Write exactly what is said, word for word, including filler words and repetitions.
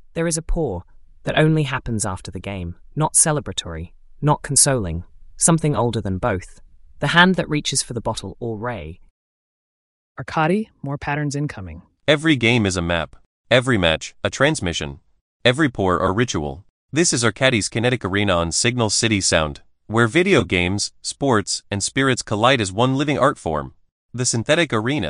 There is a pour that only happens after the game, not celebratory, not consoling, something older than both. The hand that reaches for the bottle or ray. Arkady, more patterns incoming. Every game is a map. Every match, a transmission. Every pour, a ritual. This is Arkady's Kinetic Arena on Signal City Sound, where video games, sports, and spirits collide as one living art form. The Synthetic Arena.